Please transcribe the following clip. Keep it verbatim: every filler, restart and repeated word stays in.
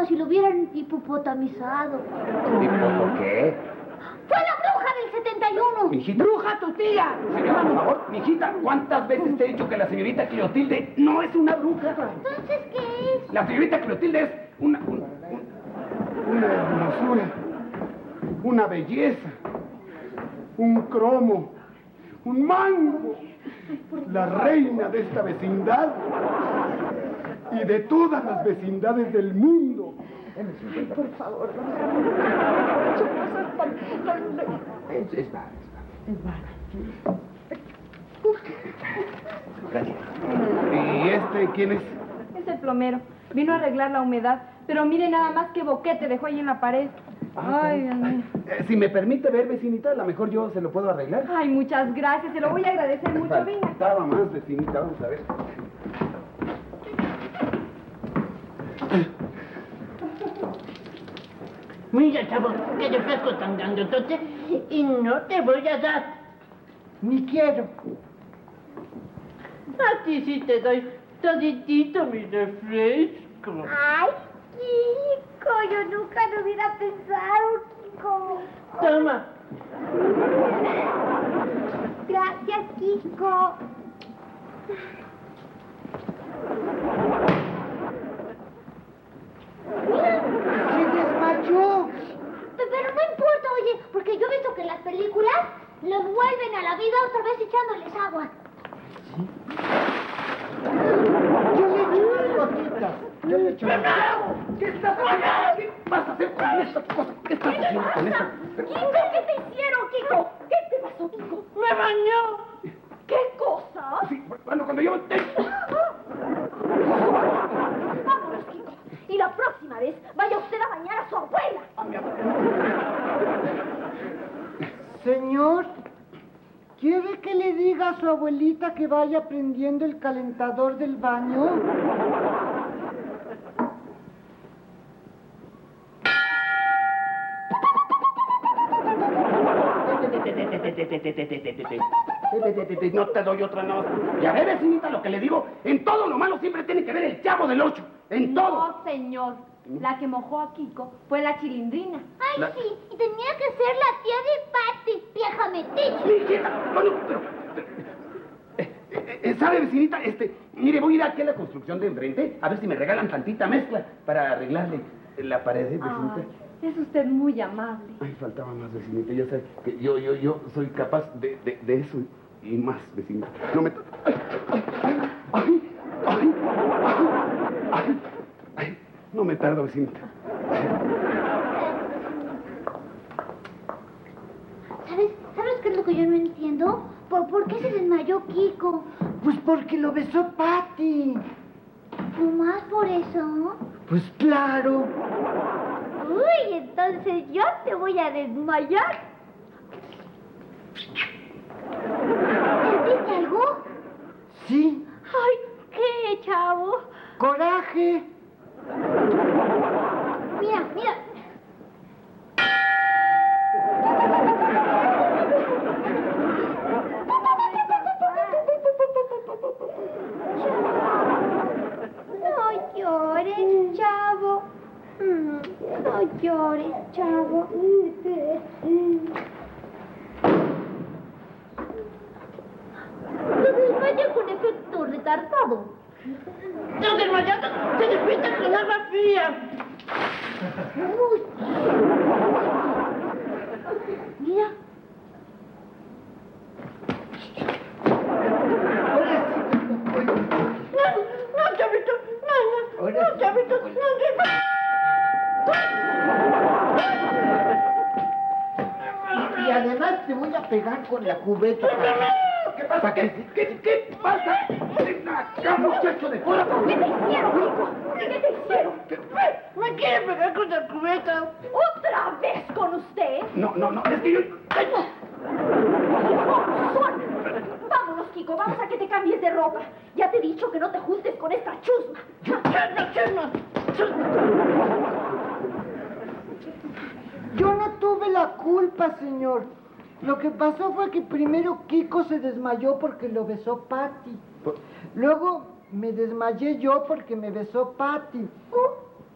como si lo hubieran hipopotamizado. ¿Hipopo qué? ¡Fue la bruja del setenta y uno! Mijita. ¡Bruja, tu tía! Señora, por favor, mijita, ¿cuántas veces te he dicho que la señorita Cleotilde no es una bruja? Entonces, ¿qué es? La señorita Cleotilde es una... una, una hermosura, una belleza, un cromo, un mango, la reina de esta vecindad y de todas las vecindades del mundo. Ay, por favor, no. Es, es vara, Es vara. Gracias. ¿Y este quién es? Es el plomero. Vino a arreglar la humedad. Pero mire nada más qué boquete dejó ahí en la pared. Ay, Dios mío. Eh, si me permite ver, vecinita, a lo mejor yo se lo puedo arreglar. Ay, muchas gracias. Se lo voy a agradecer mucho. Venga. Faltaba más, vecinita, vamos a ver. Mira, chavo, qué refresco tan grandotote y no te voy a dar. Ni quiero. A ti sí te doy toditito mi refresco. ¡Ay, Kiko! Yo nunca lo hubiera pensado, Kiko. Toma. Gracias, Kiko. ¡Se desmayó! Pero no importa, oye, porque yo he visto que en las películas los vuelven a la vida otra vez echándoles agua. Yo le echo unas gotitas. Yo le echo unas gotitas. ¿Qué estás haciendo? ¿Qué vas a hacer con esta cosa? ¿Qué estás haciendo con esto? Kiko, ¿qué te hicieron, Kiko? ¿Qué te pasó, Kiko? ¡Me bañó! ¿Qué cosa? Sí, bueno, cuando yo... Vámonos, Kiko. Y la próxima vez vaya usted a bañar a su abuela. Señor, ¿quiere que le diga a su abuelita que vaya prendiendo el calentador del baño? No te doy otra nada. Ya ve, vecinita, lo que le digo. En todo lo malo siempre tiene que ver el Chavo del Ocho. En todo. No, señor. La que mojó a Kiko fue la Chilindrina. Ay, La- sí, y tenía que ser la tía de Patty, vieja metiche. Mijita, bueno, pero... eh, eh, eh, ¿Sabe, vecinita? Este, mire, voy a ir aquí a la construcción de enfrente a ver si me regalan tantita mezcla para arreglarle la pared, ¿eh, vecinita? Ay, es usted muy amable. Ay, faltaba más, vecinita. Ya sabe que yo, yo, yo soy capaz de, de, de eso y más, vecinita. No me... to- ¡Ay! ¡Ay! ¡Ay! ¡Ay! ¡Ay! ¡Ay! No me tardo, vecinita. ¿Sabes? ¿Sabes qué es lo que yo no entiendo? ¿Por, por qué se desmayó Kiko? Pues porque lo besó Patty. ¿Nomás por eso? Pues claro. Uy, entonces yo te voy a desmayar. ¿Sentiste algo? Sí. Ay, ¿qué, chavo? Coraje. Mira, mira. No llores, chavo. Mm, No llores, chavo. Se desmaya con efecto retardado. ¡Te desmayaste! ¡Se despierta con agua fría! Uy. Mira. Ahora sí. No, no, chavito. No, no. Ahora No, sí. chavito. No, Y, y además te voy a pegar con la cubeta. ¿Qué pasa? ¿Qué, qué, qué pasa? Ven acá, muchacho de fuera. ¿Qué te hicieron, Kiko? ¿Qué te hicieron? ¿Me quiere pegar con la cubeta? ¿Otra vez con usted? No, no, no, es que yo... ¡Ay! Son. Vámonos, Kiko, vamos a que te cambies de ropa. Ya te he dicho que no te juntes con esta chusma. ¡Chusma, chusma! Yo no tuve la culpa, señor. Lo que pasó fue que primero Kiko se desmayó porque lo besó Patty. Luego me desmayé yo porque me besó Patty. Uh,